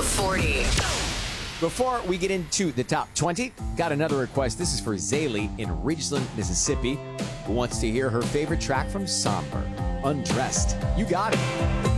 40. Before we get into the top 20, got another request. This is for Zaylee in Ridgeland, Mississippi, who wants to hear her favorite track from Somber, Undressed. You got it.